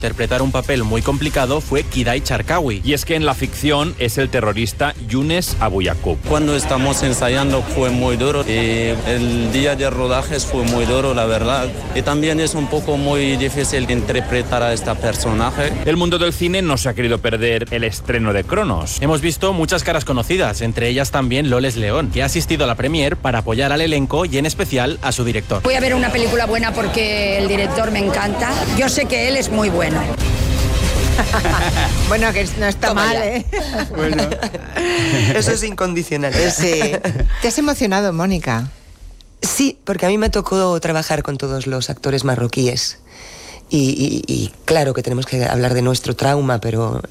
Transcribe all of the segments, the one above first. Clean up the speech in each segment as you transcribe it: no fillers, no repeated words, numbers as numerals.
Interpretar un papel muy complicado fue Kidai Charkawi. Y es que en la ficción es el terrorista Younes Abu Yaqub. Cuando estamos ensayando fue muy duro y el día de rodajes fue muy duro, la verdad. Y también es un poco muy difícil interpretar a este personaje. El mundo del cine no se ha querido perder el estreno de Cronos. Hemos visto muchas caras conocidas, entre ellas también Loles León, que ha asistido a la premier para apoyar al elenco y en especial a su director. Voy a ver una película buena porque el director me encanta. Yo sé que él es muy bueno. Bueno, que no está Toma mal, ya. ¿eh? Bueno, eso es incondicional. Sí. ¿Te has emocionado, Mónica? Sí, porque a mí me tocó trabajar con todos los actores marroquíes. Y claro que tenemos que hablar de nuestro trauma, pero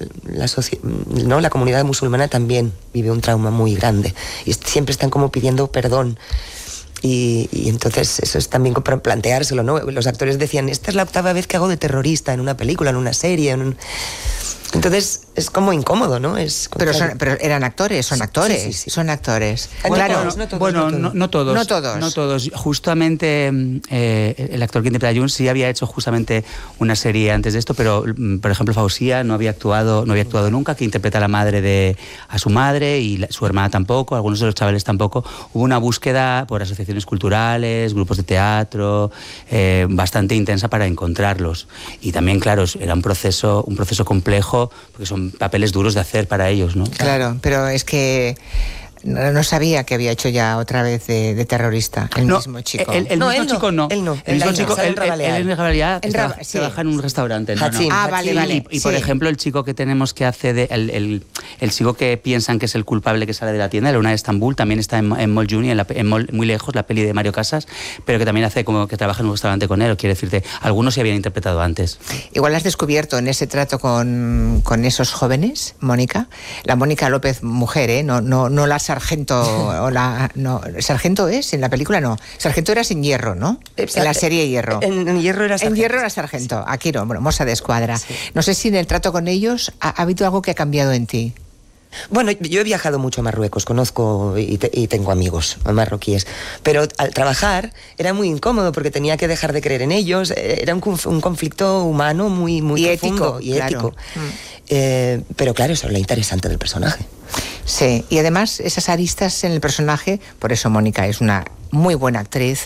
la comunidad musulmana también vive un trauma muy grande. Y siempre están como pidiendo perdón. Y entonces eso es también para planteárselo, ¿no? Los actores decían, esta es la 8ª vez que hago de terrorista en una película, en una serie, Entonces es como incómodo, ¿no? Pero eran actores, son actores. Sí. Son actores. Claro, No todos. Justamente el actor que interpreta a Younes sí había hecho justamente una serie antes de esto, pero por ejemplo Fausía no había actuado nunca, que interpreta a la madre a su madre y su hermana tampoco, algunos de los chavales tampoco. Hubo una búsqueda por asociaciones culturales, grupos de teatro, bastante intensa para encontrarlos. Y también, claro, era un proceso complejo, porque son papeles duros de hacer para ellos, ¿no? Claro, pero es que no sabía que había hecho ya otra vez de terrorista el mismo chico. El mismo chico no. Él no. El mismo chico, él sí. trabaja en un restaurante. Vale. Y por ejemplo, el chico que tenemos que hace el chico que piensan que es el culpable que sale de la tienda, la Luna de Estambul, también está en Mall Juni, en Mall Muy Lejos, la peli de Mario Casas, pero que también hace como que trabaja en un restaurante con él. Quiere decirte, algunos se habían interpretado antes. Igual has descubierto en ese trato con esos jóvenes, Mónica, la Mónica López mujer, no la Sargento, Sargento es, en la película no. Sargento era sin Hierro, ¿no? En la serie Hierro. En Hierro era Sargento. En Hierro era Sargento. Aquí no, bueno, moza de escuadra. Sí. No sé si en el trato con ellos ha habido algo que ha cambiado en ti. Bueno, yo he viajado mucho a Marruecos, conozco y tengo amigos marroquíes, pero al trabajar era muy incómodo porque tenía que dejar de creer en ellos, era un conflicto humano muy profundo y ético. Pero claro, eso es lo interesante del personaje. Sí, y además esas aristas en el personaje, por eso Mónica es una muy buena actriz.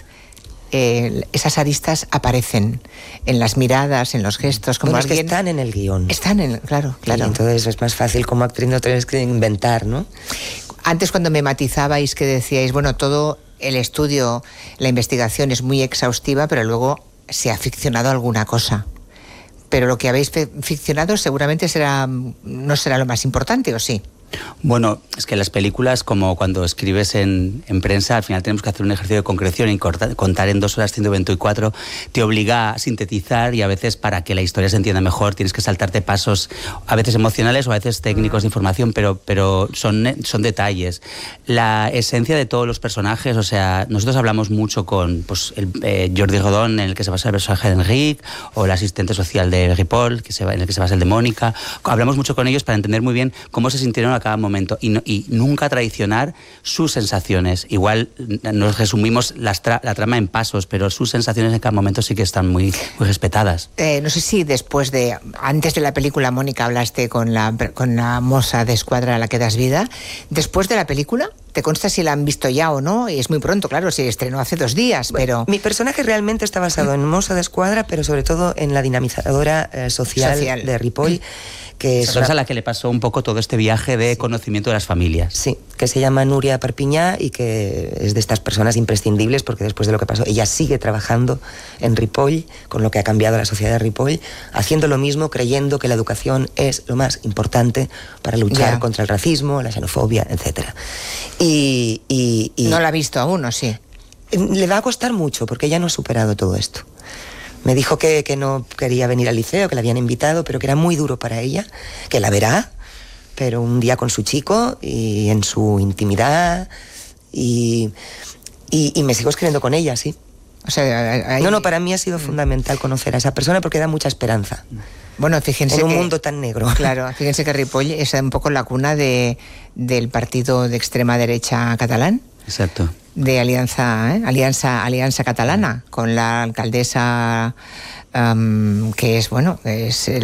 Esas aristas aparecen en las miradas, en los gestos, como es que están en el guión. Claro. Y entonces es más fácil como actriz, no tienes que inventar, ¿no? Antes cuando me matizabais que decíais, bueno, todo el estudio, la investigación es muy exhaustiva, pero luego se ha ficcionado alguna cosa. Pero lo que habéis ficcionado seguramente no será lo más importante, ¿o sí? Bueno, es que las películas, como cuando escribes en prensa, al final tenemos que hacer un ejercicio de concreción y contar en 2 horas 124 te obliga a sintetizar, y a veces para que la historia se entienda mejor tienes que saltarte pasos a veces emocionales o a veces técnicos de información, pero son detalles. La esencia de todos los personajes, o sea, nosotros hablamos mucho con Jordi Rodón, en el que se basa el personaje de Enrique, o el asistente social de Ripoll, en el que se basa el de Mónica. Hablamos mucho con ellos para entender muy bien cómo se sintieron a cada momento y nunca traicionar sus sensaciones. Igual nos resumimos la trama en pasos, pero sus sensaciones en cada momento sí que están muy respetadas. No sé si antes de la película, Mónica, hablaste con la moza de escuadra a la que das vida. Después de la película, ¿te consta si la han visto ya o no? Y es muy pronto, claro, se estrenó hace 2 días, pero... Mi personaje realmente está basado en moza de escuadra, pero sobre todo en la dinamizadora social de Ripoll, que es a la que le pasó un poco todo este viaje de conocimiento de las familias. Sí, que se llama Núria Perpiñá y que es de estas personas imprescindibles porque después de lo que pasó, ella sigue trabajando en Ripoll, con lo que ha cambiado la sociedad de Ripoll, haciendo lo mismo, creyendo que la educación es lo más importante para luchar contra el racismo, la xenofobia, etc. Y no la ha visto aún, ¿o sí? Le va a costar mucho porque ella no ha superado todo esto. Me dijo que no quería venir al liceo, que la habían invitado, pero que era muy duro para ella, que la verá, pero un día con su chico y en su intimidad y me sigo escribiendo con ella, sí. O sea, para mí ha sido fundamental conocer a esa persona porque da mucha esperanza. Bueno, fíjense en un mundo tan negro. Claro, fíjense que Ripoll es un poco la cuna del partido de extrema derecha catalán. Exacto. De Alianza Catalana, con la alcaldesa que es, bueno, es